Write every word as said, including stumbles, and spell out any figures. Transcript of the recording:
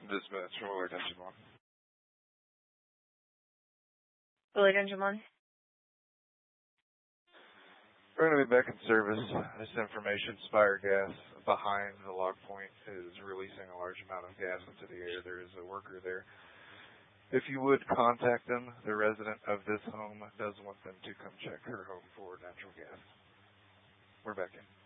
Dispatch, Willard Engine one. Willard Engine one. We're going to be back in service. This information, Spire Gas, behind the log point, is releasing a large amount of gas into the air. There is a worker there. If you would contact them, the resident of this home does want them to come check her home for natural gas. We're back in.